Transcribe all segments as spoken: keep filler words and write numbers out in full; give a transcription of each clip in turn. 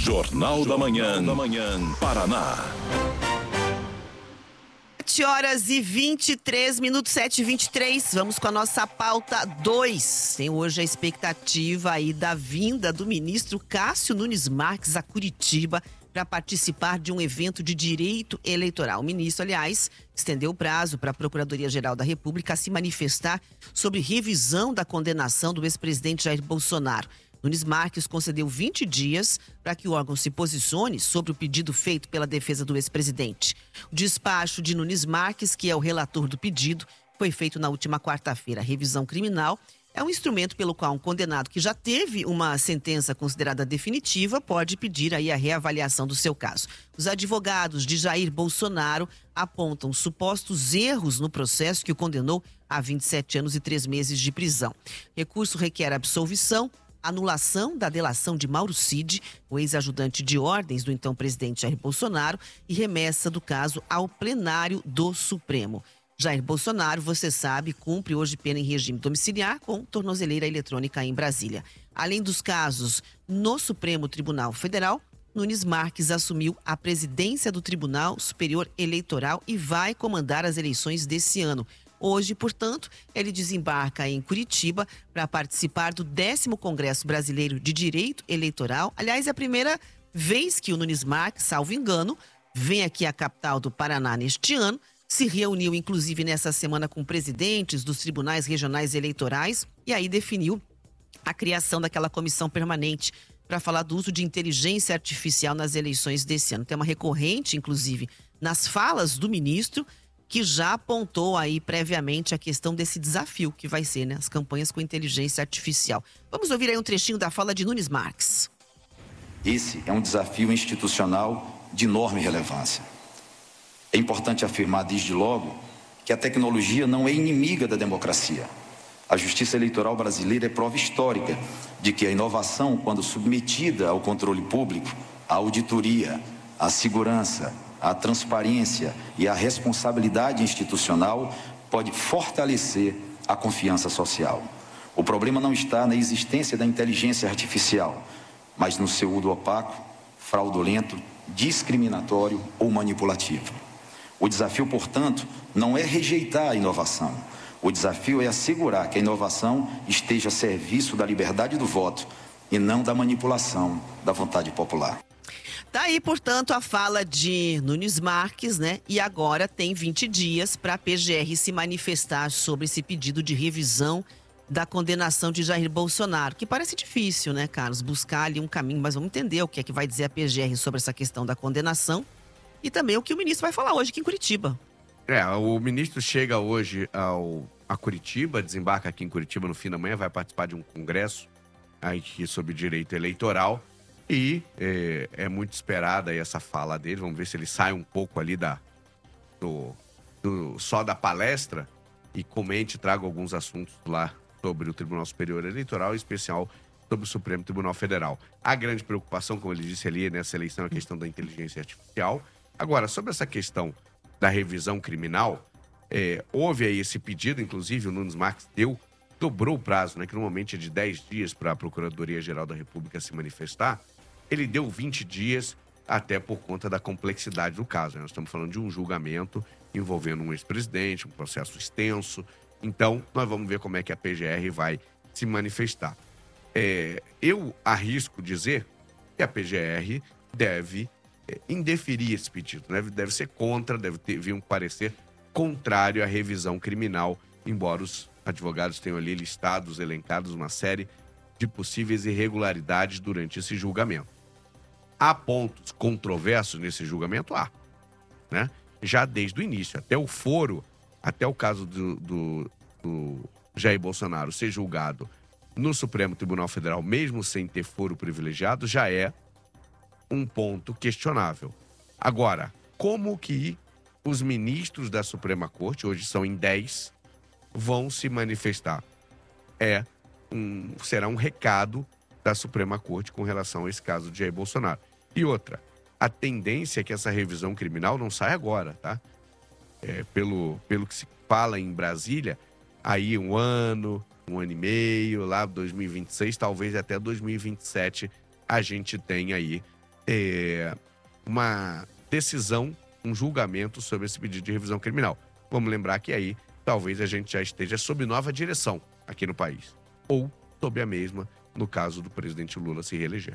Jornal da Manhã, da Manhã, Paraná. sete horas e vinte e três minutos, sete e vinte e três. Vamos com a nossa pauta dois. Tem hoje a expectativa aí da vinda do ministro Cássio Nunes Marques a Curitiba para participar de um evento de direito eleitoral. O ministro, aliás, estendeu o prazo para a Procuradoria-Geral da República se manifestar sobre revisão da condenação do ex-presidente Jair Bolsonaro. Nunes Marques concedeu vinte dias para que o órgão se posicione sobre o pedido feito pela defesa do ex-presidente. O despacho de Nunes Marques, que é o relator do pedido, foi feito na última quarta-feira. A revisão criminal é um instrumento pelo qual um condenado que já teve uma sentença considerada definitiva pode pedir aí a reavaliação do seu caso. Os advogados de Jair Bolsonaro apontam supostos erros no processo que o condenou a vinte e sete anos e três meses de prisão. O recurso requer absolvição, anulação da delação de Mauro Cid, o ex-ajudante de ordens do então presidente Jair Bolsonaro, e remessa do caso ao plenário do Supremo. Jair Bolsonaro, você sabe, cumpre hoje pena em regime domiciliar com tornozeleira eletrônica em Brasília. Além dos casos no Supremo Tribunal Federal, Nunes Marques assumiu a presidência do Tribunal Superior Eleitoral e vai comandar as eleições desse ano. Hoje, portanto, ele desembarca em Curitiba para participar do décimo Congresso Brasileiro de Direito Eleitoral. Aliás, é a primeira vez que o Nunes Marques, salvo engano, vem aqui à capital do Paraná neste ano. Se reuniu, inclusive, nessa semana com presidentes dos tribunais regionais eleitorais e aí definiu a criação daquela comissão permanente para falar do uso de inteligência artificial nas eleições desse ano. Tem uma recorrente, inclusive, nas falas do ministro, que já apontou aí previamente a questão desse desafio que vai ser, né, as campanhas com inteligência artificial. Vamos ouvir aí um trechinho da fala de Nunes Marques. Esse é um desafio institucional de enorme relevância. É importante afirmar desde logo que a tecnologia não é inimiga da democracia. A justiça eleitoral brasileira é prova histórica de que a inovação, quando submetida ao controle público, à auditoria, à segurança, a transparência e a responsabilidade institucional pode fortalecer a confiança social. O problema não está na existência da inteligência artificial, mas no seu uso opaco, fraudulento, discriminatório ou manipulativo. O desafio, portanto, não é rejeitar a inovação. O desafio é assegurar que a inovação esteja a serviço da liberdade do voto e não da manipulação da vontade popular. Tá aí, portanto, a fala de Nunes Marques, né? E agora tem vinte dias para a P G R se manifestar sobre esse pedido de revisão da condenação de Jair Bolsonaro, que parece difícil, né, Carlos? Buscar ali um caminho, mas vamos entender o que é que vai dizer a P G R sobre essa questão da condenação e também o que o ministro vai falar hoje aqui em Curitiba. É, o ministro chega hoje ao, a Curitiba, desembarca aqui em Curitiba no fim da manhã, vai participar de um congresso aqui sobre direito eleitoral. E é, é muito esperada aí essa fala dele. Vamos ver se ele sai um pouco ali da, do, do, só da palestra e comente, traga alguns assuntos lá sobre o Tribunal Superior Eleitoral, em especial sobre o Supremo Tribunal Federal. A grande preocupação, como ele disse ali nessa eleição, é a questão da inteligência artificial. Agora, sobre essa questão da revisão criminal, é, houve aí esse pedido, inclusive o Nunes Marques deu, dobrou o prazo, né, que normalmente é de dez dias para a Procuradoria-Geral da República se manifestar. Ele deu vinte dias, até por conta da complexidade do caso. Nós estamos falando de um julgamento envolvendo um ex-presidente, um processo extenso. Então, nós vamos ver como é que a P G R vai se manifestar. É, eu arrisco dizer que a P G R deve é, indeferir esse pedido. Deve, deve ser contra, deve ter, vir um parecer contrário à revisão criminal, embora os advogados tenham ali listados, elencados uma série de possíveis irregularidades durante esse julgamento. Há pontos controversos nesse julgamento? Há, né? Já desde o início, até o foro, até o caso do, do, do Jair Bolsonaro ser julgado no Supremo Tribunal Federal, mesmo sem ter foro privilegiado, já é um ponto questionável. Agora, como que os ministros da Suprema Corte, hoje são em dez, vão se manifestar? É um, será um recado da Suprema Corte com relação a esse caso de Jair Bolsonaro. E outra, a tendência é que essa revisão criminal não saia agora, tá? É, pelo, pelo que se fala em Brasília, aí um ano, um ano e meio, lá dois mil e vinte e seis, talvez até dois mil e vinte e sete, a gente tem aí é, uma decisão, um julgamento sobre esse pedido de revisão criminal. Vamos lembrar que aí talvez a gente já esteja sob nova direção aqui no país. Ou sob a mesma, no caso do presidente Lula se reeleger.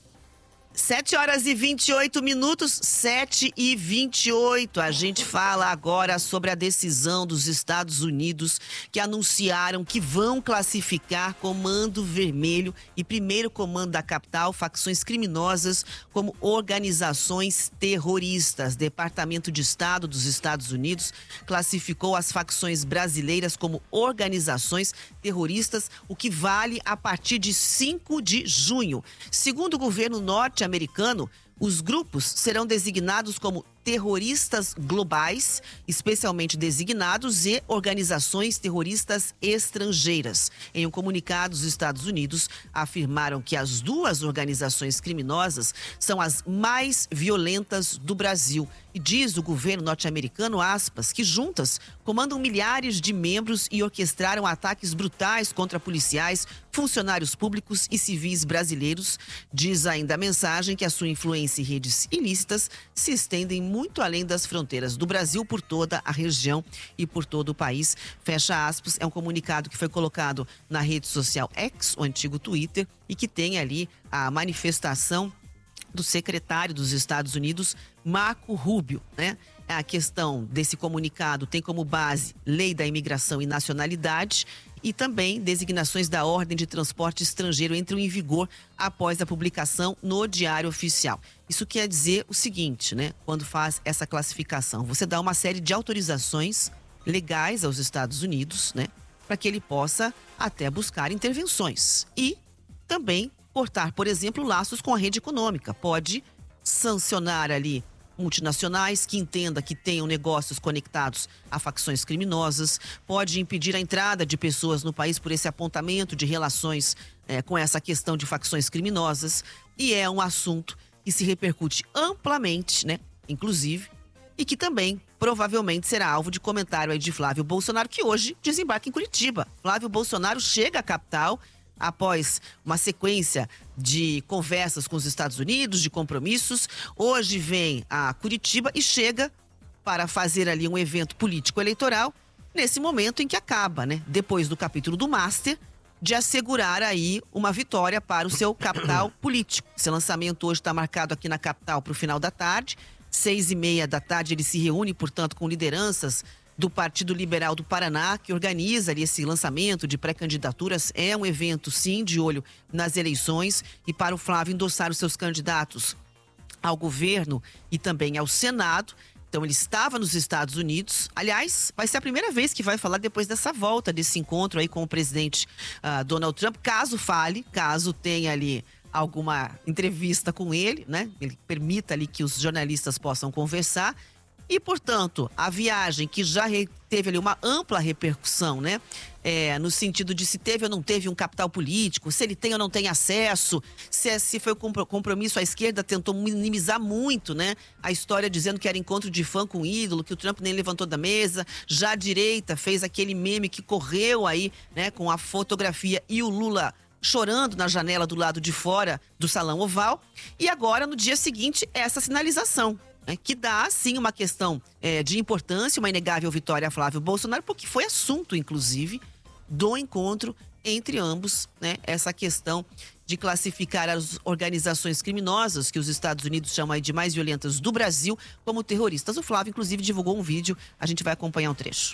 sete horas e vinte e oito minutos, sete e vinte e oito. A gente fala agora sobre a decisão dos Estados Unidos que anunciaram que vão classificar Comando Vermelho e Primeiro Comando da Capital, facções criminosas, como organizações terroristas. Departamento de Estado dos Estados Unidos classificou as facções brasileiras como organizações terroristas, o que vale a partir de cinco de junho. Segundo o governo norte-americano, americano, os grupos serão designados como terroristas globais, especialmente designados, e organizações terroristas estrangeiras. Em um comunicado, os Estados Unidos afirmaram que as duas organizações criminosas são as mais violentas do Brasil. E diz o governo norte-americano, aspas, que juntas comandam milhares de membros e orquestraram ataques brutais contra policiais, funcionários públicos e civis brasileiros. Diz ainda a mensagem que a sua influência e redes ilícitas se estendem muito além das fronteiras do Brasil, por toda a região e por todo o país. Fecha aspas, é um comunicado que foi colocado na rede social X, o antigo Twitter, e que tem ali a manifestação do secretário dos Estados Unidos, Marco Rubio, né? A questão desse comunicado tem como base Lei da Imigração e Nacionalidade e também designações da Ordem de Transporte Estrangeiro entram em vigor após a publicação no Diário Oficial. Isso quer dizer o seguinte, né? Quando faz essa classificação, você dá uma série de autorizações legais aos Estados Unidos, né? Para que ele possa até buscar intervenções e também cortar, por exemplo, laços com a rede econômica. Pode sancionar ali multinacionais que entenda que tenham negócios conectados a facções criminosas, pode impedir a entrada de pessoas no país por esse apontamento de relações é, com essa questão de facções criminosas, e é um assunto que se repercute amplamente, né, inclusive, e que também provavelmente será alvo de comentário aí de Flávio Bolsonaro, que hoje desembarca em Curitiba. Flávio Bolsonaro chega à capital após uma sequência de conversas com os Estados Unidos, de compromissos. Hoje vem a Curitiba e chega para fazer ali um evento político-eleitoral, nesse momento em que acaba, né, depois do capítulo do Master, de assegurar aí uma vitória para o seu capital político. Esse lançamento hoje está marcado aqui na capital para o final da tarde. Seis e meia da tarde ele se reúne, portanto, com lideranças do Partido Liberal do Paraná, que organiza ali esse lançamento de pré-candidaturas. É um evento, sim, de olho nas eleições, e para o Flávio endossar os seus candidatos ao governo e também ao Senado. Então ele estava nos Estados Unidos. Aliás, vai ser a primeira vez que vai falar depois dessa volta, desse encontro aí com o presidente uh, Donald Trump. Caso fale, caso tenha ali alguma entrevista com ele, né? Ele permita ali que os jornalistas possam conversar. E, portanto, a viagem que já teve ali uma ampla repercussão, né? É, no sentido de se teve ou não teve um capital político, se ele tem ou não tem acesso, se, se foi compromisso, a esquerda tentou minimizar muito, né? A história dizendo que era encontro de fã com ídolo, que o Trump nem levantou da mesa. Já a direita fez aquele meme que correu aí, né? Com a fotografia e o Lula chorando na janela do lado de fora do Salão Oval. E agora, no dia seguinte, essa sinalização, que dá, sim, uma questão é, de importância, uma inegável vitória a Flávio Bolsonaro, porque foi assunto, inclusive, do encontro entre ambos, né? Essa questão de classificar as organizações criminosas, que os Estados Unidos chamam aí de mais violentas do Brasil, como terroristas. O Flávio, inclusive, divulgou um vídeo, a gente vai acompanhar um trecho.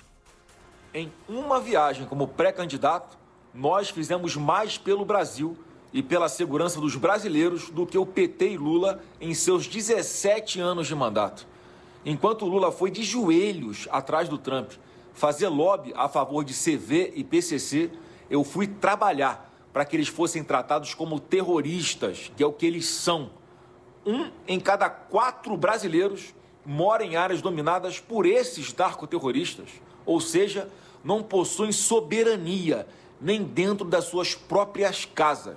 Em uma viagem como pré-candidato, nós fizemos mais pelo Brasil e pela segurança dos brasileiros do que o P T e Lula em seus dezessete anos de mandato. Enquanto Lula foi de joelhos atrás do Trump fazer lobby a favor de C V e P C C, eu fui trabalhar para que eles fossem tratados como terroristas, que é o que eles são. Um em cada quatro brasileiros mora em áreas dominadas por esses narcoterroristas, ou seja, não possuem soberania nem dentro das suas próprias casas.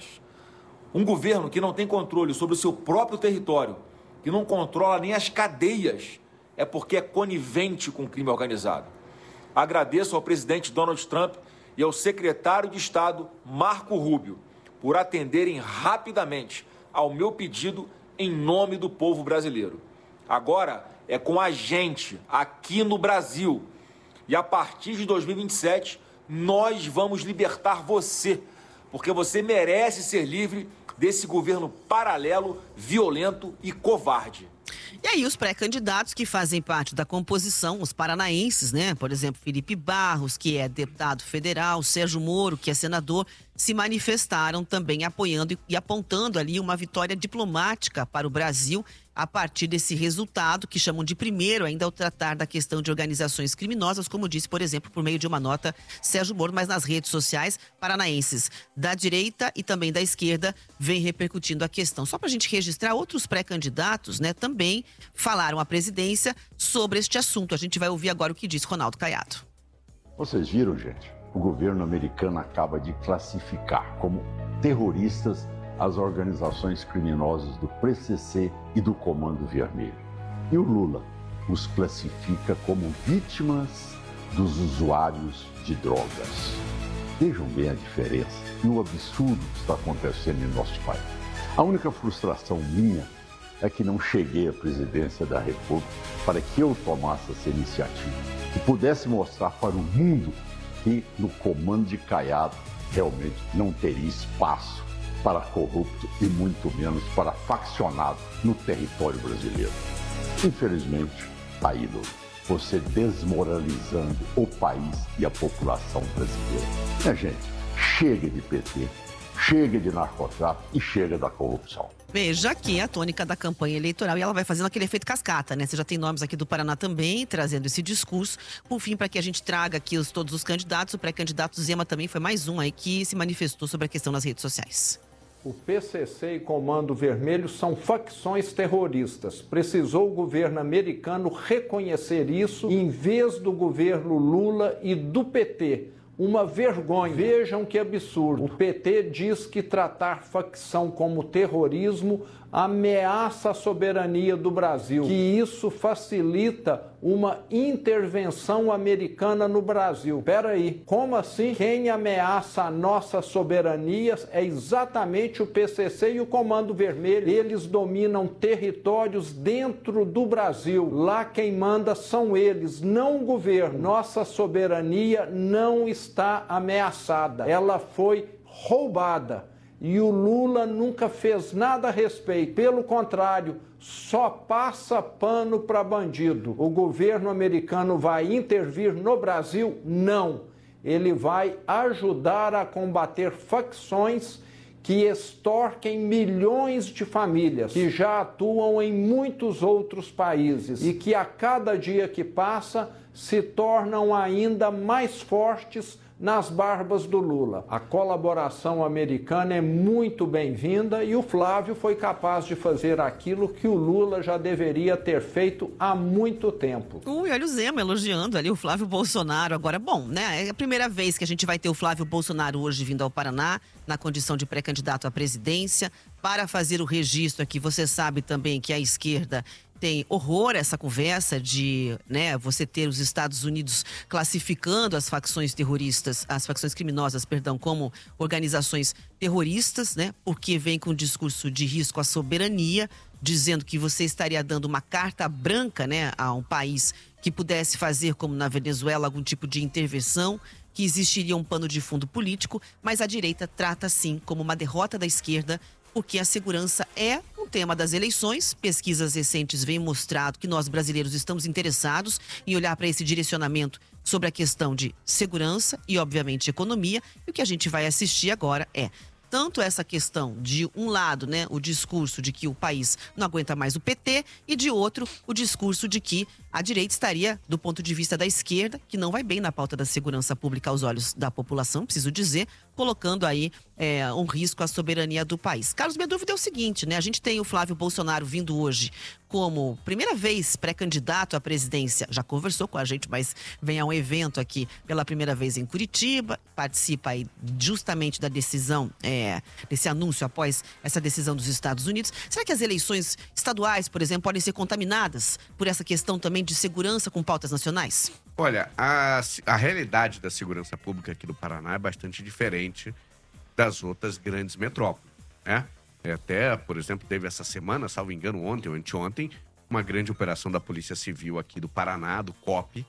Um governo que não tem controle sobre o seu próprio território, que não controla nem as cadeias, é porque é conivente com o crime organizado. Agradeço ao presidente Donald Trump e ao secretário de Estado, Marco Rubio, por atenderem rapidamente ao meu pedido em nome do povo brasileiro. Agora é com a gente, aqui no Brasil. E a partir de dois mil e vinte e sete, nós vamos libertar você, porque você merece ser livre desse governo paralelo, violento e covarde. E aí os pré-candidatos que fazem parte da composição, os paranaenses, né? Por exemplo, Felipe Barros, que é deputado federal, Sérgio Moro, que é senador, se manifestaram também apoiando e apontando ali uma vitória diplomática para o Brasil a partir desse resultado, que chamam de primeiro ainda ao tratar da questão de organizações criminosas, como disse, por exemplo, por meio de uma nota Sérgio Moro, mas nas redes sociais paranaenses da direita e também da esquerda vem repercutindo a questão. Só para a gente registrar, outros pré-candidatos, né, também falaram à presidência sobre este assunto. A gente vai ouvir agora o que disse Ronaldo Caiado. Vocês viram, gente? O governo americano acaba de classificar como terroristas as organizações criminosas do P C C e do Comando Vermelho. E o Lula os classifica como vítimas dos usuários de drogas. Vejam bem a diferença e o absurdo que está acontecendo em nosso país. A única frustração minha é que não cheguei à presidência da República para que eu tomasse essa iniciativa e pudesse mostrar para o mundo que no comando de Caiado realmente não teria espaço para corrupto e muito menos para faccionado no território brasileiro. Infelizmente, tá aí, Lula, você desmoralizando o país e a população brasileira. Minha gente, chega de P T, chega de narcotráfico e chega da corrupção. Veja aqui a tônica da campanha eleitoral e ela vai fazendo aquele efeito cascata, né? Você já tem nomes aqui do Paraná também, trazendo esse discurso. Por fim, para que a gente traga aqui os, todos os candidatos, o pré-candidato Zema também foi mais um aí que se manifestou sobre a questão nas redes sociais. O P C C e Comando Vermelho são facções terroristas. Precisou o governo americano reconhecer isso em vez do governo Lula e do P T. Uma vergonha. Vejam que absurdo. O P T diz que tratar facção como terrorismo ameaça a soberania do Brasil, que isso facilita uma intervenção americana no Brasil. Espera aí, como assim? Quem ameaça a nossa soberania é exatamente o P C C e o Comando Vermelho. Eles dominam territórios dentro do Brasil. Lá quem manda são eles, não o governo. Nossa soberania não está ameaçada. Ela foi roubada. E o Lula nunca fez nada a respeito. Pelo contrário, só passa pano para bandido. O governo americano vai intervir no Brasil? Não. Ele vai ajudar a combater facções que extorquem milhões de famílias, que já atuam em muitos outros países e que a cada dia que passa se tornam ainda mais fortes nas barbas do Lula. A colaboração americana é muito bem-vinda e o Flávio foi capaz de fazer aquilo que o Lula já deveria ter feito há muito tempo. Ui, olha o Zema elogiando ali o Flávio Bolsonaro. Agora, bom, né? É a primeira vez que a gente vai ter o Flávio Bolsonaro hoje vindo ao Paraná, na condição de pré-candidato à presidência, para fazer o registro aqui. Você sabe também que a esquerda tem horror a essa conversa de, né, você ter os Estados Unidos classificando as facções terroristas, as facções criminosas, perdão, como organizações terroristas, né, porque vem com um discurso de risco à soberania, dizendo que você estaria dando uma carta branca, né, a um país que pudesse fazer, como na Venezuela, algum tipo de intervenção, que existiria um pano de fundo político, mas a direita trata, sim, como uma derrota da esquerda, porque a segurança é um tema das eleições. Pesquisas recentes vêm mostrado que nós brasileiros estamos interessados em olhar para esse direcionamento sobre a questão de segurança e, obviamente, economia. E o que a gente vai assistir agora é tanto essa questão de um lado, né, o discurso de que o país não aguenta mais o P T e de outro, o discurso de que a direita estaria, do ponto de vista da esquerda, que não vai bem na pauta da segurança pública aos olhos da população, preciso dizer, colocando aí é, um risco à soberania do país. Carlos, minha dúvida é o seguinte, né? A gente tem o Flávio Bolsonaro vindo hoje como primeira vez pré-candidato à presidência, já conversou com a gente, mas vem a um evento aqui pela primeira vez em Curitiba, participa aí justamente da decisão, é, desse anúncio após essa decisão dos Estados Unidos. Será que as eleições estaduais, por exemplo, podem ser contaminadas por essa questão também de segurança com pautas nacionais? Olha, a, a realidade da segurança pública aqui do Paraná é bastante diferente das outras grandes metrópoles, né? É, até, por exemplo, teve essa semana, salvo engano, ontem ou anteontem, uma grande operação da Polícia Civil aqui do Paraná, do C O P,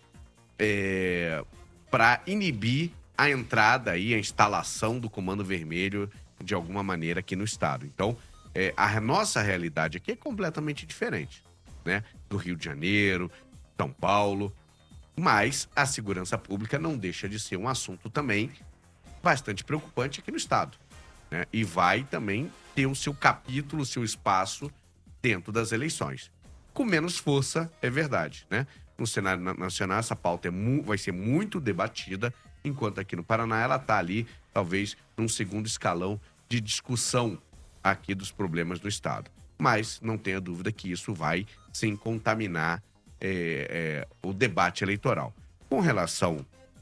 é, para inibir a entrada e a instalação do Comando Vermelho de alguma maneira aqui no estado. Então, é, a nossa realidade aqui é completamente diferente, né? Do Rio de Janeiro, São Paulo, mas a segurança pública não deixa de ser um assunto também bastante preocupante aqui no estado, né? E vai também ter o seu capítulo, o seu espaço dentro das eleições. Com menos força, é verdade, né? No cenário nacional, essa pauta é mu- vai ser muito debatida, enquanto aqui no Paraná ela está ali, talvez, num segundo escalão de discussão aqui dos problemas do estado. Mas não tenha dúvida que isso vai, sim, contaminar é, é, o debate eleitoral. Com relação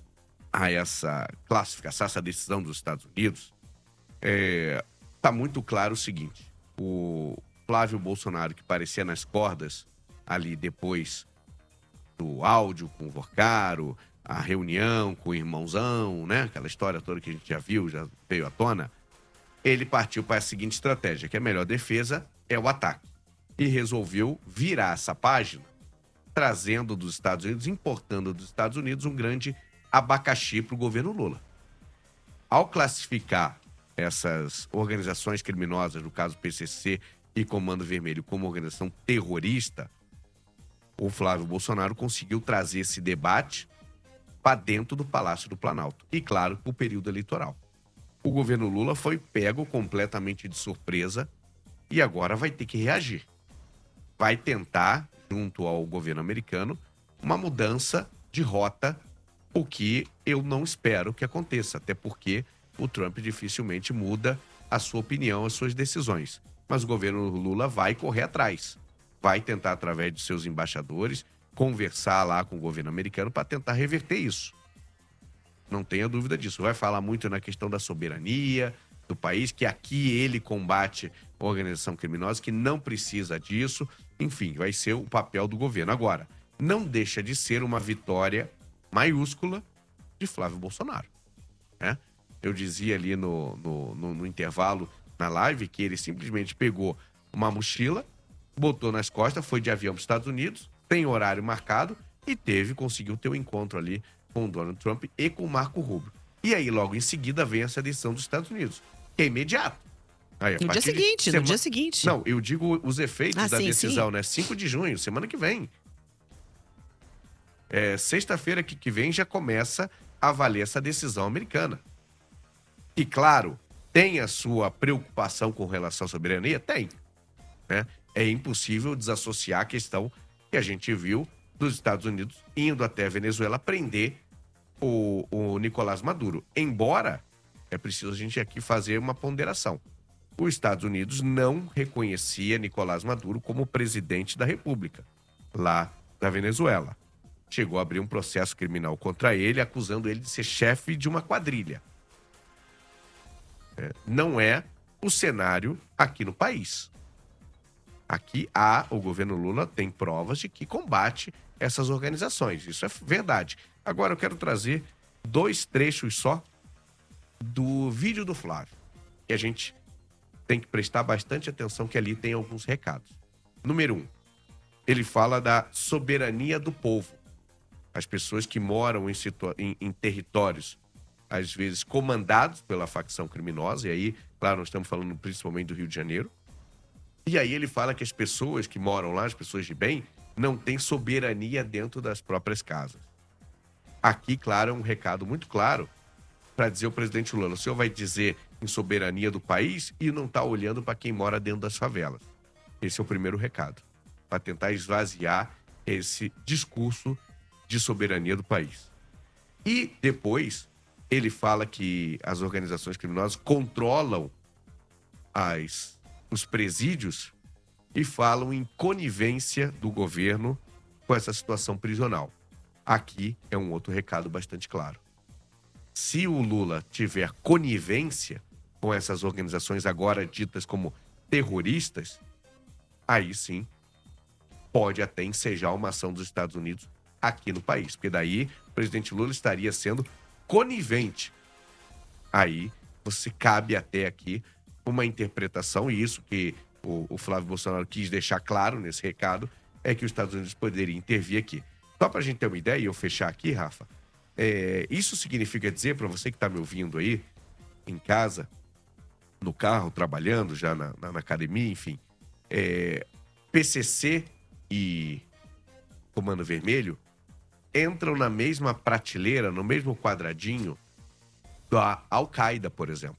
a essa classificação, essa decisão dos Estados Unidos, está é, muito claro o seguinte: o Flávio Bolsonaro, que parecia nas cordas ali depois do áudio com o Vorcaro, a reunião com o irmãozão, né? Aquela história toda que a gente já viu, já veio à tona. Ele partiu para a seguinte estratégia, que a melhor defesa é o ataque. E resolveu virar essa página, trazendo dos Estados Unidos, importando dos Estados Unidos um grande abacaxi para o governo Lula. Ao classificar essas organizações criminosas, no caso P C C e Comando Vermelho, como organização terrorista, o Flávio Bolsonaro conseguiu trazer esse debate para dentro do Palácio do Planalto. E, claro, o período eleitoral. O governo Lula foi pego completamente de surpresa e agora vai ter que reagir. Vai tentar, junto ao governo americano, uma mudança de rota, o que eu não espero que aconteça, até porque o Trump dificilmente muda a sua opinião, as suas decisões. Mas o governo Lula vai correr atrás. Vai tentar, através de seus embaixadores, conversar lá com o governo americano para tentar reverter isso. Não tenha dúvida disso. Vai falar muito na questão da soberania do país, que aqui ele combate a organização criminosa, que não precisa disso. Enfim, vai ser o papel do governo. Agora, não deixa de ser uma vitória maiúscula de Flávio Bolsonaro, né? Eu dizia ali no, no, no, no intervalo, na live, que ele simplesmente pegou uma mochila, botou nas costas, foi de avião para os Estados Unidos, tem horário marcado e teve, conseguiu ter um encontro ali com o Donald Trump e com o Marco Rubio. E aí, logo em seguida, vem essa decisão dos Estados Unidos, que é imediato. Aí, no dia seguinte, semana... no dia seguinte. Não, eu digo os efeitos ah, da sim, decisão, sim. né? cinco de junho, semana que vem. É, sexta-feira que, que vem já começa a valer essa decisão americana. E, claro, tem a sua preocupação com relação à soberania? Tem, né? É impossível desassociar a questão que a gente viu dos Estados Unidos indo até a Venezuela prender o, o Nicolás Maduro. Embora, é preciso a gente aqui fazer uma ponderação. Os Estados Unidos não reconhecia Nicolás Maduro como presidente da República, lá da Venezuela. Chegou a abrir um processo criminal contra ele, acusando ele de ser chefe de uma quadrilha. É, não é o cenário aqui no país. Aqui há, o governo Lula tem provas de que combate essas organizações. Isso é verdade. Agora eu quero trazer dois trechos só do vídeo do Flávio, que a gente tem que prestar bastante atenção, que ali tem alguns recados. Número um, ele fala da soberania do povo. As pessoas que moram em, situa- em, em territórios, às vezes, comandados pela facção criminosa, e aí, claro, nós estamos falando principalmente do Rio de Janeiro. E aí ele fala que as pessoas que moram lá, as pessoas de bem, não têm soberania dentro das próprias casas. Aqui, claro, é um recado muito claro para dizer ao presidente Lula: o senhor vai dizer em soberania do país e não está olhando para quem mora dentro das favelas. Esse é o primeiro recado, para tentar esvaziar esse discurso de soberania do país. E depois ele fala que as organizações criminosas controlam as, os presídios e falam em conivência do governo com essa situação prisional. Aqui é um outro recado bastante claro. Se o Lula tiver conivência com essas organizações agora ditas como terroristas, aí sim pode até ensejar uma ação dos Estados Unidos aqui no país, porque daí o presidente Lula estaria sendo conivente. Aí você cabe até aqui uma interpretação, e isso que o, o Flávio Bolsonaro quis deixar claro nesse recado, é que os Estados Unidos poderiam intervir aqui. Só para a gente ter uma ideia, e eu fechar aqui, Rafa, é, isso significa dizer, para você que está me ouvindo aí, em casa, no carro, trabalhando, já na, na, na academia, enfim, é, P C C e Comando Vermelho entram na mesma prateleira, no mesmo quadradinho da Al-Qaeda, por exemplo.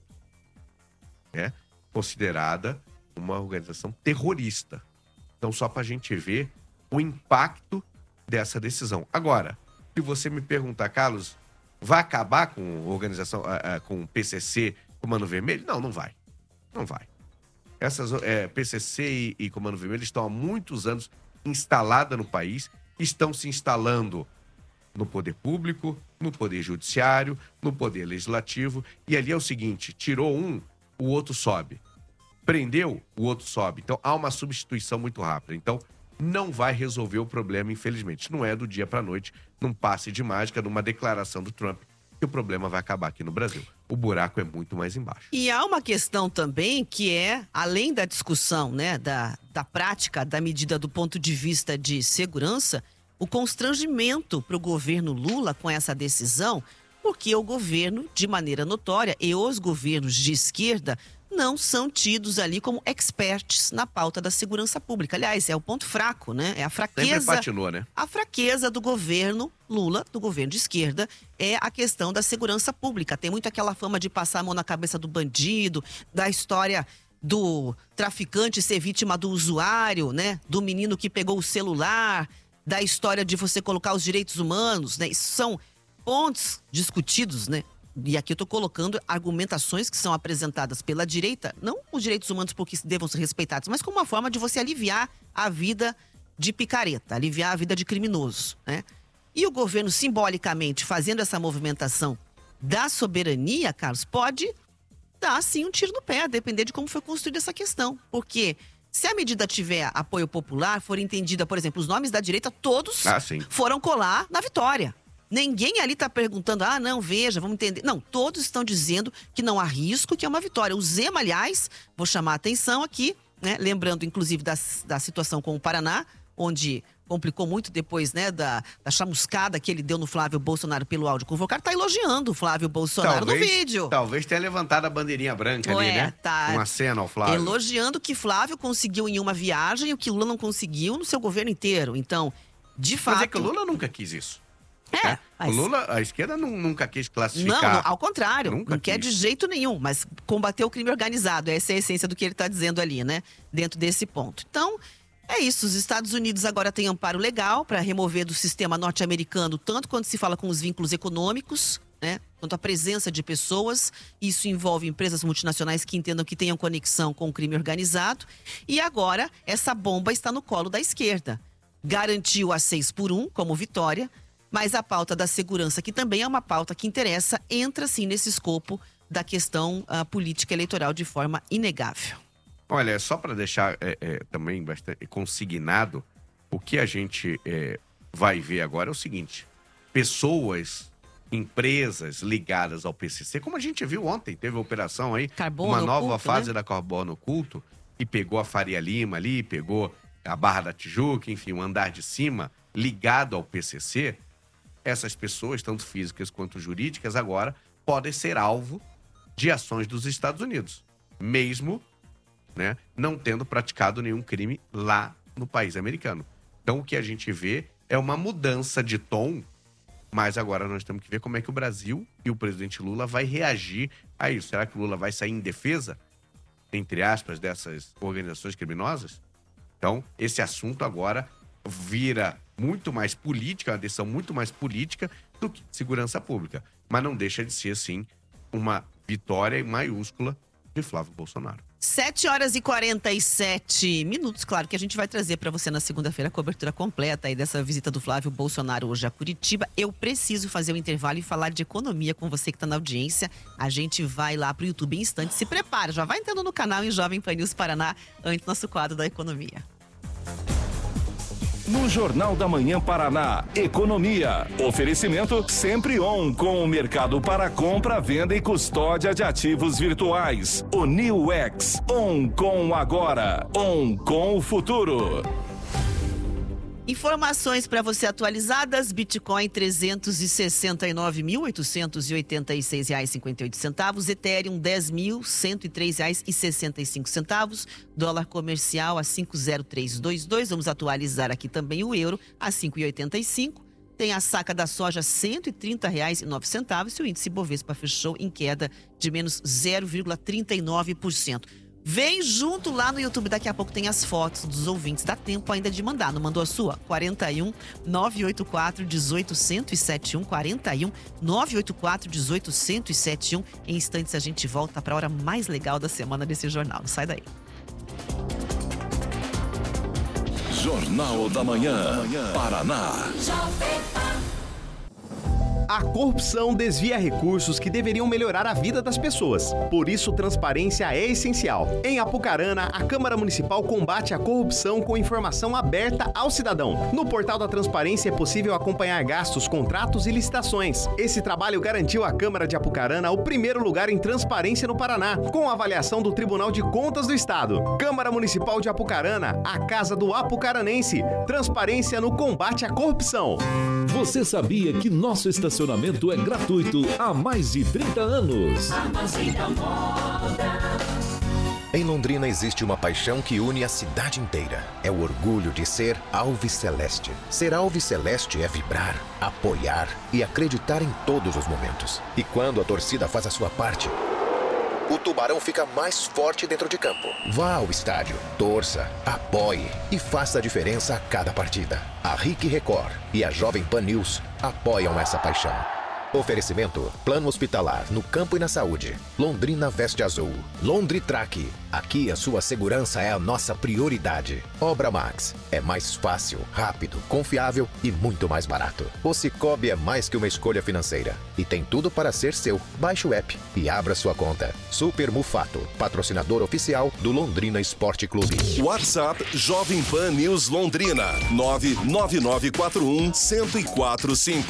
É considerada uma organização terrorista. Então, só para a gente ver o impacto dessa decisão. Agora, se você me perguntar, Carlos, vai acabar com a organização, uh, uh, com o P C C, Comando Vermelho? Não, não vai. Não vai. Essas é, P C C e, e Comando Vermelho estão há muitos anos instaladas no país, estão se instalando no poder público, no poder judiciário, no poder legislativo. E ali é o seguinte, tirou um, o outro sobe. Prendeu, o outro sobe. Então, há uma substituição muito rápida. Então, não vai resolver o problema, infelizmente. Não é do dia para a noite, num passe de mágica, numa declaração do Trump, que o problema vai acabar aqui no Brasil. O buraco é muito mais embaixo. E há uma questão também que é, além da discussão, né, da, da prática da medida do ponto de vista de segurança, o constrangimento para o governo Lula com essa decisão, porque o governo, de maneira notória, e os governos de esquerda não são tidos ali como experts na pauta da segurança pública. Aliás, é o ponto fraco, né? É a fraqueza. Sempre patinou, né? A fraqueza do governo Lula, do governo de esquerda, é a questão da segurança pública. Tem muito aquela fama de passar a mão na cabeça do bandido, da história do traficante ser vítima do usuário, né? Do menino que pegou o celular, da história de você colocar os direitos humanos, né? Isso são pontos discutidos, né? E aqui eu estou colocando argumentações que são apresentadas pela direita, não os direitos humanos porque devam ser respeitados, mas como uma forma de você aliviar a vida de picareta, aliviar a vida de criminoso, né? E o governo, simbolicamente, fazendo essa movimentação da soberania, Carlos, pode dar, sim, um tiro no pé, a depender de como foi construída essa questão. Porque se a medida tiver apoio popular, for entendida, por exemplo, os nomes da direita, todos ah, sim. foram colar na vitória. Ninguém ali está perguntando, ah, não, veja, vamos entender. Não, todos estão dizendo que não há risco, que é uma vitória. O Zema, aliás, vou chamar a atenção aqui, né? Lembrando, inclusive, da, da situação com o Paraná, onde complicou muito depois, né, da, da chamuscada que ele deu no Flávio Bolsonaro pelo áudio convocado. Tá elogiando o Flávio Bolsonaro talvez, no vídeo. Talvez tenha levantado a bandeirinha branca Ué, ali, né? Tá uma cena ao Flávio. Elogiando que Flávio conseguiu em uma viagem o que Lula não conseguiu no seu governo inteiro. Então, de fato... Mas é que o Lula nunca quis isso. É, né? mas... O Lula, a esquerda não, nunca quis classificar. Não, não, ao contrário, nunca não quer quis. de jeito nenhum, mas combater o crime organizado, essa é a essência do que ele está dizendo ali, né? Dentro desse ponto. Então, é isso, os Estados Unidos agora têm amparo legal para remover do sistema norte-americano, tanto quando se fala com os vínculos econômicos, né? Quanto a presença de pessoas, isso envolve empresas multinacionais que entendam que tenham conexão com o crime organizado. E agora, essa bomba está no colo da esquerda. Garantiu a seis por um como vitória, mas a pauta da segurança, que também é uma pauta que interessa, entra sim nesse escopo da questão uh, política eleitoral de forma inegável. Olha, só para deixar é, é, também bastante consignado, o que a gente é, vai ver agora é o seguinte: pessoas, empresas ligadas ao P C C, como a gente viu ontem, teve a operação aí, Carbono uma nova oculto, fase né? da Carbono Oculto, e pegou a Faria Lima ali, pegou a Barra da Tijuca, enfim, o andar de cima ligado ao P C C. Essas pessoas, tanto físicas quanto jurídicas, agora podem ser alvo de ações dos Estados Unidos, mesmo, né, não tendo praticado nenhum crime lá no país americano. Então, o que a gente vê é uma mudança de tom, mas agora nós temos que ver como é que o Brasil e o presidente Lula vai reagir a isso. Será que o Lula vai sair em defesa, entre aspas, dessas organizações criminosas? Então, esse assunto agora vira muito mais política, uma decisão muito mais política do que segurança pública. Mas não deixa de ser, sim, uma vitória maiúscula de Flávio Bolsonaro. sete horas e quarenta e sete minutos. Claro que a gente vai trazer para você na segunda-feira a cobertura completa aí dessa visita do Flávio Bolsonaro hoje a Curitiba. Eu preciso fazer o intervalo e falar de economia com você que está na audiência. A gente vai lá pro YouTube em instantes. Se prepara, já vai entrando no canal em Jovem Pan News Paraná antes do nosso quadro da economia. No Jornal da Manhã Paraná, economia. Oferecimento Sempre On, com o mercado para compra, venda e custódia de ativos virtuais. O New X, On com agora, On com o futuro. Informações para você atualizadas: Bitcoin trezentos e sessenta e nove mil, oitocentos e oitenta e seis reais e cinquenta e oito centavos, Ethereum dez mil, cento e três reais e sessenta e cinco centavos, dólar comercial a cinco zero três dois dois, vamos atualizar aqui também o euro a cinco e oitenta e cinco, tem a saca da soja cento e trinta reais e nove centavos e o índice Bovespa fechou em queda de menos zero vírgula trinta e nove por cento. Vem junto lá no YouTube, daqui a pouco tem as fotos dos ouvintes. Dá tempo ainda de mandar, não mandou a sua? quarenta e um, nove oito quatro, dezoito, cento e setenta e um, quarenta e um, nove oito quatro, dezoito, cento e setenta e um. Em instantes a gente volta para a hora mais legal da semana desse jornal. Não sai daí. Jornal da Manhã, Paraná. A corrupção desvia recursos que deveriam melhorar a vida das pessoas. Por isso, transparência é essencial. Em Apucarana, a Câmara Municipal combate a corrupção com informação aberta ao cidadão. No portal da transparência é possível acompanhar gastos, contratos e licitações. Esse trabalho garantiu à Câmara de Apucarana o primeiro lugar em transparência no Paraná, com a avaliação do Tribunal de Contas do Estado. Câmara Municipal de Apucarana, a casa do apucaranense. Transparência no combate à corrupção. Você sabia que nosso estacionamento é gratuito há mais de trinta anos? Em Londrina existe uma paixão que une a cidade inteira. É o orgulho de ser Alviceleste. Ser Alviceleste é vibrar, apoiar e acreditar em todos os momentos. E quando a torcida faz a sua parte, o Tubarão fica mais forte dentro de campo. Vá ao estádio, torça, apoie e faça a diferença a cada partida. A R I C Record e a Jovem Pan News apoiam essa paixão. Oferecimento: Plano Hospitalar no campo e na saúde. Londrina veste azul. Londritrack. Aqui a sua segurança é a nossa prioridade. Obra Max. É mais fácil, rápido, confiável e muito mais barato. O Cicobi é mais que uma escolha financeira e tem tudo para ser seu. Baixe o app e abra sua conta. Super Mufato, patrocinador oficial do Londrina Esporte Clube. WhatsApp Jovem Pan News Londrina nove nove nove quatro um, zero zero quatro cinco.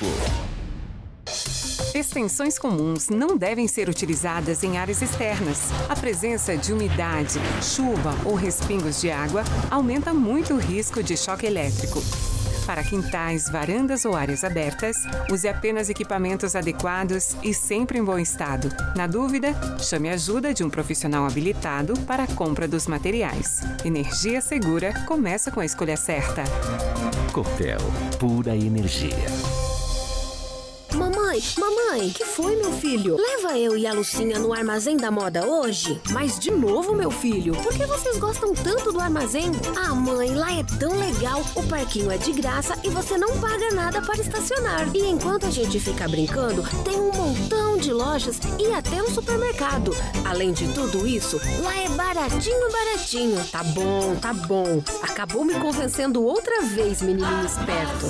Extensões comuns não devem ser utilizadas em áreas externas. A presença de umidade, chuva ou respingos de água aumenta muito o risco de choque elétrico. Para quintais, varandas ou áreas abertas, use apenas equipamentos adequados e sempre em bom estado. Na dúvida, chame a ajuda de um profissional habilitado para a compra dos materiais. Energia segura começa com a escolha certa. Copel, pura energia. Mamãe, mamãe, que foi, meu filho? Leva eu e a Lucinha no Armazém da Moda hoje? Mas de novo, meu filho, por que vocês gostam tanto do armazém? Ah, mãe, lá é tão legal, o parquinho é de graça e você não paga nada para estacionar. E enquanto a gente fica brincando, tem um montão de lojas e até um supermercado. Além de tudo isso, lá é baratinho, baratinho. Tá bom, tá bom. Acabou me convencendo outra vez, menininho esperto.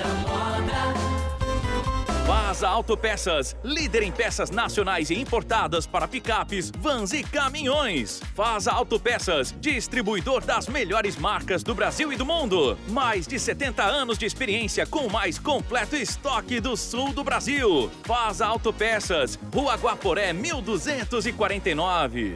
Vaza Autopeças, líder em peças nacionais e importadas para picapes, vans e caminhões. Vaza Autopeças, distribuidor das melhores marcas do Brasil e do mundo. Mais de setenta anos de experiência com o mais completo estoque do sul do Brasil. Vaza Autopeças, Rua Guaporé, mil duzentos e quarenta e nove.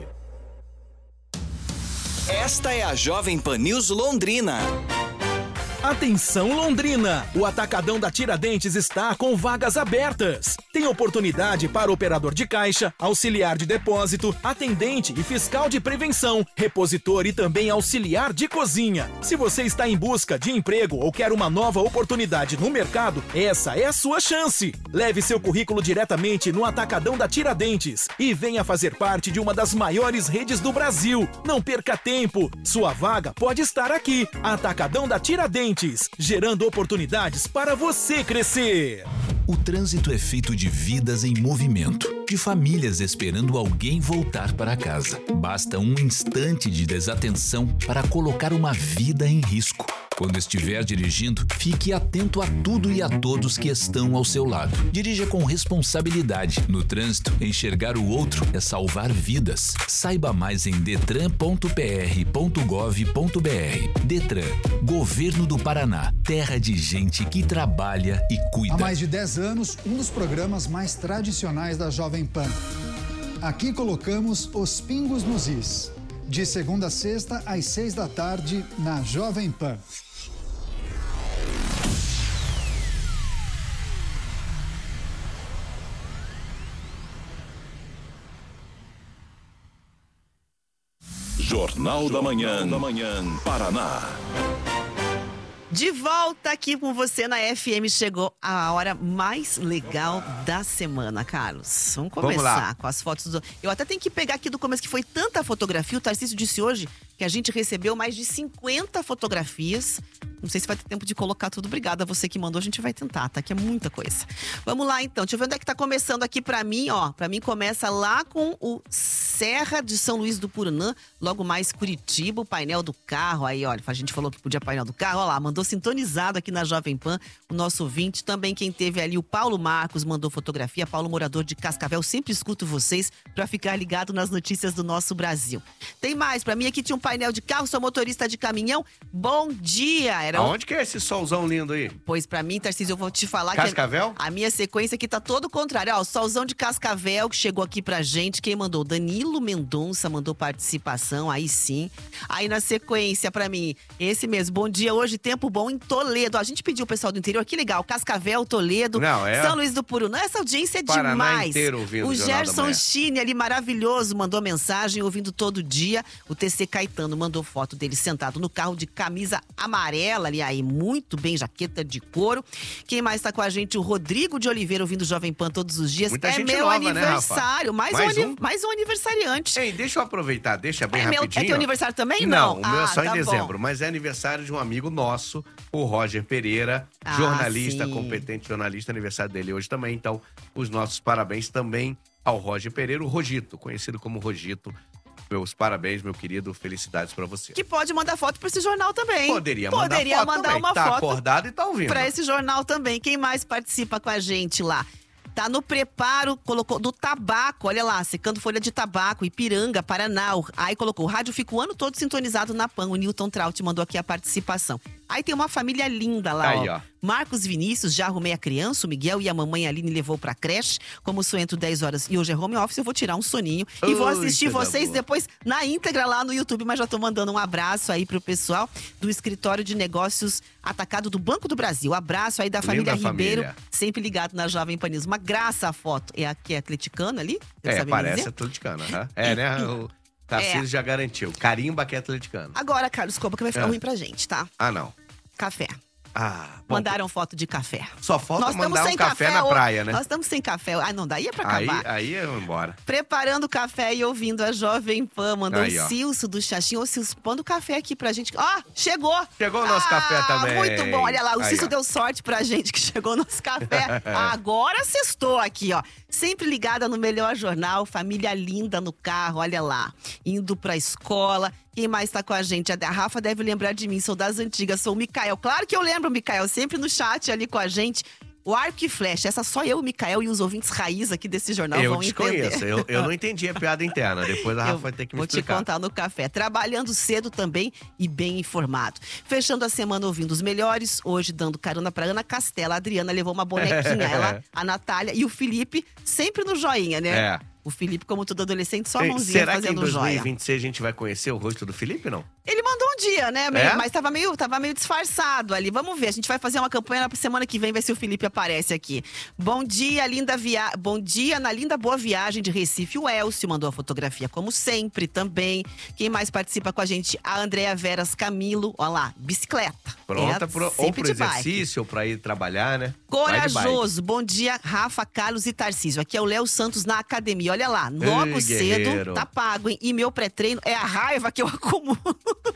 Esta é a Jovem Pan News Londrina. Atenção Londrina! O Atacadão da Tiradentes está com vagas abertas. Tem oportunidade para operador de caixa, auxiliar de depósito, atendente e fiscal de prevenção, repositor e também auxiliar de cozinha. Se você está em busca de emprego ou quer uma nova oportunidade no mercado, essa é a sua chance. Leve seu currículo diretamente no Atacadão da Tiradentes e venha fazer parte de uma das maiores redes do Brasil. Não perca tempo, sua vaga pode estar aqui. Atacadão da Tiradentes, gerando oportunidades para você crescer. O trânsito é feito de vidas em movimento, de famílias esperando alguém voltar para casa. Basta um instante de desatenção para colocar uma vida em risco. Quando estiver dirigindo, fique atento a tudo e a todos que estão ao seu lado. Dirija com responsabilidade. No trânsito, enxergar o outro é salvar vidas. Saiba mais em detran ponto p r ponto gov ponto b r. Detran, Governo do Paraná, terra de gente que trabalha e cuida. Há mais de dez anos, um dos programas mais tradicionais da Jovem Pan. Aqui colocamos os pingos nos is. De segunda a sexta, às seis da tarde, na Jovem Pan. Jornal da Manhã, da Manhã, Paraná. De volta aqui com você na F M, chegou a hora mais legal da semana, Carlos. Vamos começar Vamos lá. com as fotos do... Eu até tenho que pegar aqui do começo, que foi tanta fotografia. O Tarcísio disse hoje que a gente recebeu mais de cinquenta fotografias. Não sei se vai ter tempo de colocar tudo. Obrigada a você que mandou, a gente vai tentar, tá? Que é muita coisa. Vamos lá, então. Deixa eu ver onde é que tá começando aqui pra mim, ó. Pra mim começa lá com o Serra de São Luís do Purunã. Logo mais Curitiba, o painel do carro. Aí, olha, a gente falou que podia painel do carro. Olha lá, mandou sintonizado aqui na Jovem Pan, o nosso ouvinte. Também quem teve ali, o Paulo Marcos, mandou fotografia. Paulo, morador de Cascavel. Sempre escuto vocês pra ficar ligado nas notícias do nosso Brasil. Tem mais. Pra mim aqui tinha um painel de carro. Sou motorista de caminhão. Bom dia. Era Aonde que é esse solzão lindo aí? Pois pra mim, Tarcísio, eu vou te falar Cascavel? que a, a minha sequência aqui tá todo o contrário. Ó, o solzão de Cascavel que chegou aqui pra gente. Quem mandou? Danilo Mendonça mandou participação, aí sim. Aí na sequência, pra mim, esse mesmo. Bom dia, hoje tempo bom em Toledo. Ó, a gente pediu o pessoal do interior, que legal. Cascavel, Toledo, Não, é... São Luís do Purunã. Essa audiência é Paraná demais. Inteiro ouvindo o o Jornal da Gerson Manhã. Chine ali, maravilhoso, mandou mensagem, ouvindo todo dia. O T C Caetano mandou foto dele sentado no carro de camisa amarela ali, aí, muito bem, jaqueta de couro. Quem mais tá com a gente? O Rodrigo de Oliveira, ouvindo Jovem Pan todos os dias. Muita é gente meu nova, né, aniversário. Rafa? mais, Mais um, um? mais um aniversariante. Ei, deixa eu aproveitar, deixa bem É meu- rapidinho. é teu aniversário também? Não, Não. o meu é Ah, só em tá dezembro, bom. mas é aniversário de um amigo nosso, o Roger Pereira, Ah, jornalista, sim. competente jornalista, aniversário dele hoje também. Então, os nossos parabéns também ao Roger Pereira, o Rogito, conhecido como Rogito. Meus parabéns, meu querido, felicidades pra você. Que pode mandar foto pra esse jornal também. Poderia mandar Poderia foto mandar também. uma Tá foto acordado e tá ouvindo. pra esse jornal também. Quem mais participa com a gente lá? Tá no preparo, colocou do tabaco, olha lá, secando folha de tabaco, Ipiranga, Paraná. O- Aí colocou, o rádio fica o ano todo sintonizado na Pan. O Newton Traut mandou aqui a participação. Aí tem uma família linda lá, Aí, ó. ó. Marcos Vinícius, já arrumei a criança, o Miguel e a mamãe Aline levou pra creche. Como sou entre dez horas e hoje é home office, eu vou tirar um soninho. E vou Ui, assistir coisa vocês boa. depois na íntegra lá no YouTube. Mas já tô mandando um abraço aí pro pessoal do Escritório de Negócios Atacado do Banco do Brasil. Abraço aí da família Linda Ribeiro, família. sempre ligado na Jovem Panismo. Uma graça a foto. É aqui, é atleticano ali? Você É, sabe me parece dizer? atleticano, né? É, né? O Tarcísio É. já garantiu. Carimba que é atleticano. Agora, Carlos Coba, que vai ficar É. ruim pra gente, tá? Ah, não. Café. Ah, bom, Mandaram foto de café. só falta Nós estamos mandar um sem café, na hoje. praia, né? Nós estamos sem café. Ah, não, daí é pra Aí, acabar. aí eu vou embora. Preparando o café e ouvindo a Jovem Pan. Mandou Aí, o ó. Cilso do Xaxim. Ô, Cilso, pondo o café aqui pra gente. Ó, chegou! Chegou o nosso Ah, café também. Muito bom. Olha lá, o Aí, Cilso ó. deu sorte pra gente que chegou o nosso café. Agora sextou aqui, ó. Sempre ligada no melhor jornal. Família linda no carro, olha lá. Indo pra escola. Quem mais tá com a gente? A Rafa deve lembrar de mim, sou das antigas, sou o Micael. Claro que eu lembro, Micael, sempre no chat ali com a gente. O Arco e Flecha, essa só eu, o Micael e os ouvintes raiz aqui desse jornal Eu vão entender. desconheço, eu, eu não entendi a piada interna. Depois a Rafa Eu vai ter que me Vou explicar. te contar no café. Trabalhando cedo também e bem informado. Fechando a semana ouvindo os melhores. Hoje dando carona pra Ana Castela. A Adriana levou uma bonequinha. Ela, a Natália e o Felipe sempre no joinha, né? É. O Felipe, como todo adolescente, só a Ei, mãozinha será que em fazendo dois mil e joia. vinte e seis a gente vai conhecer o rosto do Felipe, não? Ele mandou um dia, né? Meio- É? Mas tava meio, tava meio disfarçado ali. Vamos ver, a gente vai fazer uma campanha pra semana que vem, ver se o Felipe aparece aqui. Bom dia, linda via... Bom dia na linda boa viagem de Recife. O Elcio mandou a fotografia, como sempre, também. Quem mais participa com a gente? A Andréa Veras Camilo. Olha lá, bicicleta. Pronta É, pro, ou sempre pro de bike. exercício, ou pra ir trabalhar, né? Vai de bike. Corajoso. Bom dia, Rafa, Carlos e Tarcísio. Aqui é o Léo Santos na academia. Olha lá, logo Ei, cedo, guerreiro. tá pago, hein? E meu pré-treino é a raiva que eu acumulo.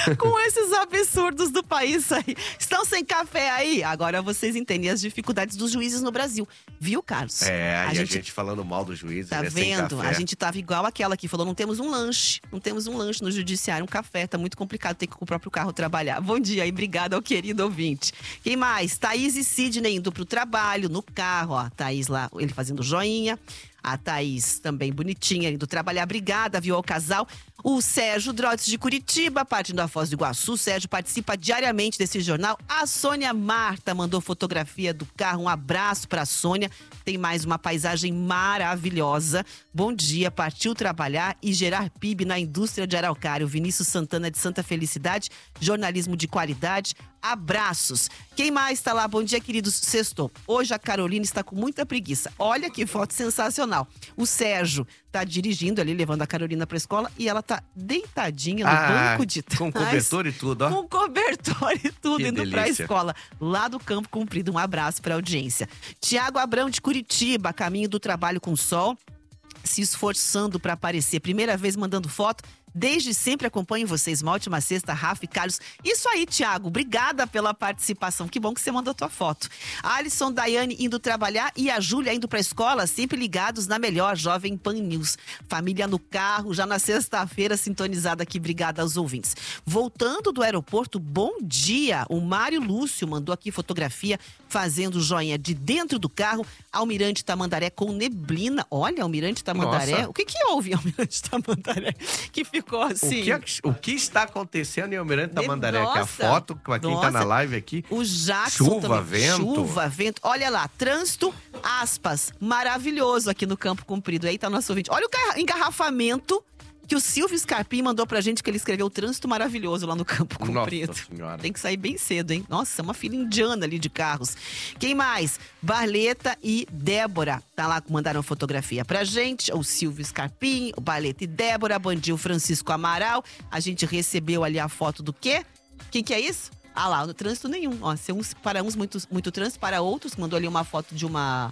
com esses absurdos do país aí. Estão sem café aí? Agora vocês entendem as dificuldades dos juízes no Brasil. Viu, Carlos? É, a e gente... a gente falando mal dos juízes, tá né? vendo? Sem café. A gente tava igual aquela que falou, não temos um lanche. Não temos um lanche no judiciário, um café. Tá muito complicado ter que ir com o próprio carro trabalhar. Bom dia e obrigada ao querido ouvinte. Quem mais? Thaís e Sidney indo pro trabalho, no carro, ó. Thaís lá, ele fazendo joinha. A Thaís também bonitinha, indo trabalhar. Obrigada, viu, ao casal. O Sérgio Drotes de Curitiba, partindo da Foz do Iguaçu. O Sérgio participa diariamente desse jornal. A Sônia Marta mandou fotografia do carro. Um abraço pra Sônia. Tem mais uma paisagem maravilhosa. Bom dia, partiu trabalhar e gerar P I B na indústria de Araucária. O Vinícius Santana de Santa Felicidade, jornalismo de qualidade. Abraços. Quem mais tá lá? Bom dia, queridos. Sextou. Hoje a Carolina está com muita preguiça. Olha que foto sensacional. O Sérgio tá dirigindo ali, levando a Carolina pra escola e ela tá deitadinha no ah, banco de trás. Com cobertor e tudo, ó. Com cobertor e tudo, que indo delícia. pra escola. Lá do Campo Comprido. Um abraço pra audiência. Tiago Abrão de Curitiba, caminho do trabalho com sol. Se esforçando pra aparecer. Primeira vez mandando foto. Desde sempre acompanho vocês. Uma ótima sexta, Rafa e Carlos. Isso aí, Tiago. Obrigada pela participação. Que bom que você mandou a tua foto. Alisson, Daiane indo trabalhar e a Júlia indo pra escola. Sempre ligados na melhor Jovem Pan News. Família no carro, já na sexta-feira sintonizada aqui. Obrigada aos ouvintes. Voltando do aeroporto, bom dia. O Mário Lúcio mandou aqui fotografia fazendo joinha de dentro do carro. Almirante Tamandaré com neblina. Olha, Almirante Tamandaré. Nossa. O que que houve, Almirante Tamandaré? Que ficou assim. O que, o que está acontecendo em Almirante Tamandaré? Nossa, aqui a foto, pra quem nossa. tá na live aqui. O Jackson Chuva, também. vento. Chuva, vento. Olha lá, trânsito, aspas, maravilhoso aqui no Campo Comprido. Aí tá nosso ouvinte. Olha o engarrafamento que o Silvio Scarpim mandou pra gente, que ele escreveu trânsito maravilhoso lá no Campo Comprido. Nossa Senhora. Tem que sair bem cedo, hein? Nossa, uma fila indiana ali de carros. Quem mais? Barleta e Débora. Tá lá, mandaram fotografia pra gente. O Silvio Scarpim, o Barleta e Débora. Bandil Francisco Amaral. A gente recebeu ali a foto do quê? Quem que é isso? Ah lá, no trânsito nenhum. Ó, se uns, para uns muito, muito trânsito, para outros. Mandou ali uma foto de uma...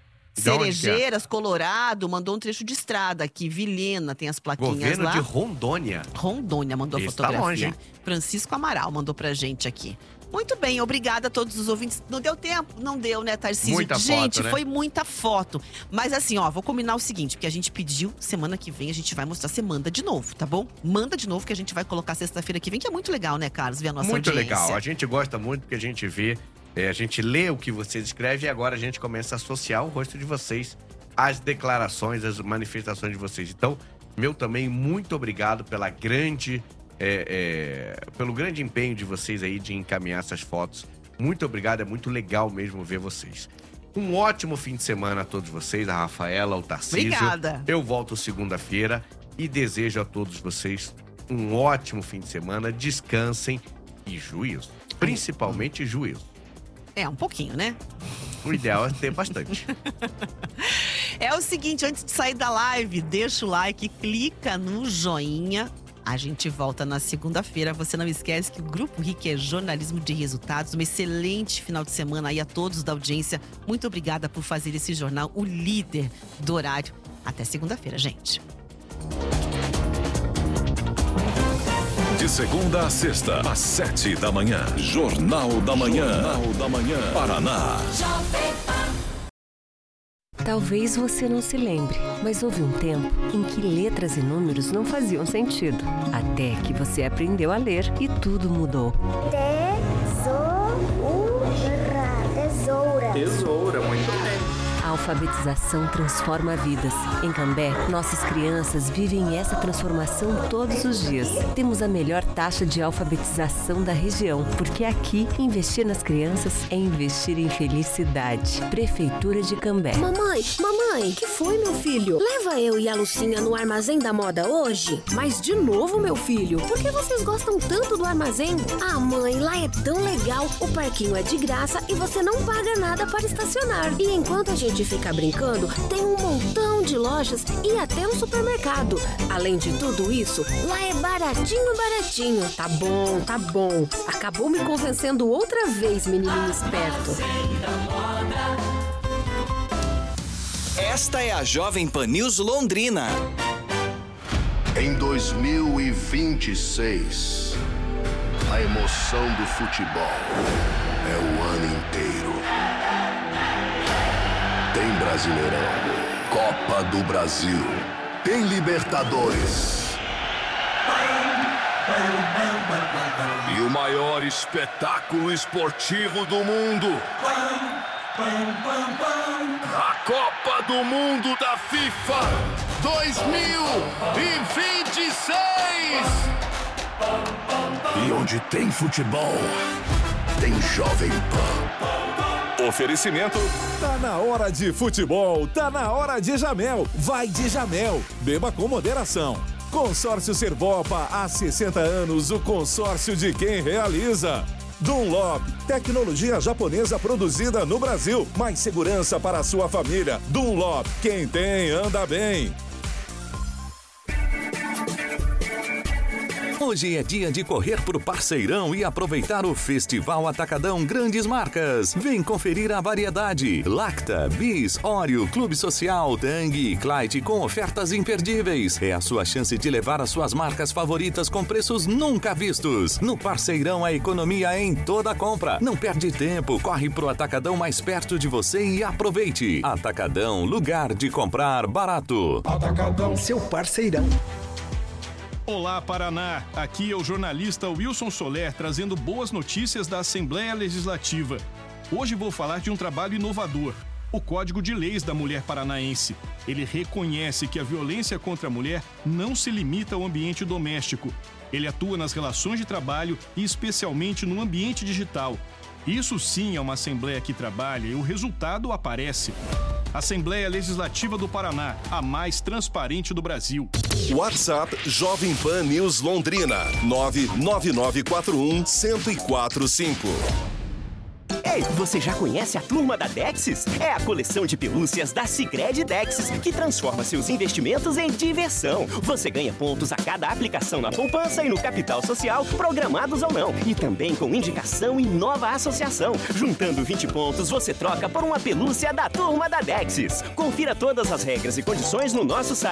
Cerejeiras, Colorado, mandou um trecho de estrada aqui. Vilhena, tem as plaquinhas Governo lá. de Rondônia. Rondônia mandou a Esse fotografia. tá longe, hein? Francisco Amaral mandou pra gente aqui. Muito bem, obrigada a todos os ouvintes. Não deu tempo? Não deu, né, Tarcísio? Muita gente, foto, né? foi muita foto. Mas assim, ó, vou combinar o seguinte, porque a gente pediu, semana que vem a gente vai mostrar, você manda de novo, tá bom? Manda de novo que a gente vai colocar sexta-feira que vem, que é muito legal, né, Carlos? Ver a nossa Muito audiência. legal. A gente gosta muito porque a gente vê, é, a gente lê o que vocês escrevem e agora a gente começa a associar o rosto de vocês às declarações, às manifestações de vocês. Então, meu também, muito obrigado pela grande, é, é, pelo grande empenho de vocês aí de encaminhar essas fotos. Muito obrigado, é muito legal mesmo ver vocês. Um ótimo fim de semana a todos vocês, a Rafaela, o Tarcísio. Obrigada. Eu volto segunda-feira e desejo a todos vocês um ótimo fim de semana. Descansem e juízo. Principalmente juízo. É, um pouquinho, né? O ideal é ter bastante. É o seguinte, antes de sair da live, deixa o like, clica no joinha. A gente volta na segunda-feira. Você não esquece que o Grupo R I C é jornalismo de resultados. Um excelente final de semana aí a todos da audiência. Muito obrigada por fazer esse jornal o líder do horário. Até segunda-feira, gente. De segunda a sexta, às sete da manhã. Jornal da Manhã. Jornal da Manhã. Paraná. Talvez você não se lembre, mas houve um tempo em que letras e números não faziam sentido. Até que você aprendeu a ler e tudo mudou. Tesoura. Tesoura, muito bem. A alfabetização transforma vidas. Em Cambé, nossas crianças vivem essa transformação todos os dias. Temos a melhor taxa de alfabetização da região, porque aqui, investir nas crianças é investir em felicidade. Prefeitura de Cambé. Mamãe, mamãe, que foi, meu filho? Leva eu e a Lucinha no Armazém da Moda hoje? Mas de novo, meu filho, por que vocês gostam tanto do armazém? Ah, mãe, lá é tão legal. O parquinho é de graça e você não paga nada para estacionar. E enquanto a gente fica brincando, tem um montão de lojas e até um supermercado. Além de tudo isso, lá é baratinho, baratinho. Tá bom, tá bom. Acabou me convencendo outra vez, menininho esperto. Esta é a Jovem Pan News Londrina. Em dois mil e vinte e seis, A emoção do futebol é o ano inteiro. Tem Brasileirão, Copa do Brasil, tem Libertadores. E o maior espetáculo esportivo do mundo. A Copa do Mundo da FIFA dois mil e vinte e seis. E onde tem futebol, tem Jovem Pan. Oferecimento. Tá na hora de futebol, tá na hora de Jamel. Vai de Jamel. Beba com moderação. Consórcio Servopa, há sessenta anos, o consórcio de quem realiza. Dunlop, tecnologia japonesa produzida no Brasil. Mais segurança para a sua família. Dunlop, quem tem, anda bem. Hoje é dia de correr pro Parceirão e aproveitar o Festival Atacadão Grandes Marcas. Vem conferir a variedade. Lacta, Bis, Oreo, Clube Social, Tang e Clyde com ofertas imperdíveis. É a sua chance de levar as suas marcas favoritas com preços nunca vistos. No Parceirão, a economia é em toda compra. Não perde tempo, corre pro Atacadão mais perto de você e aproveite. Atacadão, lugar de comprar barato. Atacadão, seu parceirão. Olá, Paraná! Aqui é o jornalista Wilson Soler trazendo boas notícias da Assembleia Legislativa. Hoje vou falar de um trabalho inovador, o Código de Leis da Mulher Paranaense. Ele reconhece que a violência contra a mulher não se limita ao ambiente doméstico. Ele atua nas relações de trabalho e especialmente no ambiente digital. Isso sim é uma Assembleia que trabalha e o resultado aparece. Assembleia Legislativa do Paraná, a mais transparente do Brasil. WhatsApp Jovem Pan News Londrina, nove nove nove quatro um, zero zero quatro cinco. Ei, você já conhece a Turma da Dexis? É a coleção de pelúcias da Sicredi Dexis, que transforma seus investimentos em diversão. Você ganha pontos a cada aplicação na poupança e no capital social, programados ou não. E também com indicação e nova associação. Juntando vinte pontos, você troca por uma pelúcia da Turma da Dexis. Confira todas as regras e condições no nosso site.